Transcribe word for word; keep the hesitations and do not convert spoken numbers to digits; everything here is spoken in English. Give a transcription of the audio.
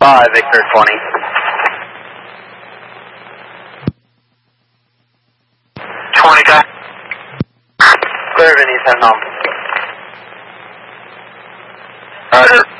five, Victor twenty. twenty, guy. Clear, Vinny's heading home. Roger.